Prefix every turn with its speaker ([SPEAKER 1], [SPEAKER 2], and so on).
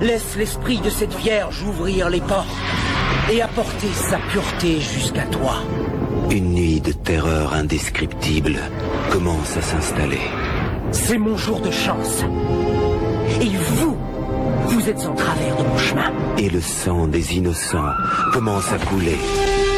[SPEAKER 1] Laisse l'esprit de cette vierge ouvrir les portes et apporter sa pureté jusqu'à toi.
[SPEAKER 2] Une nuit de terreur indescriptible commence à s'installer.
[SPEAKER 1] C'est mon jour de chance. Et vous êtes en travers de mon chemin.
[SPEAKER 2] Et le sang des innocents commence à couler.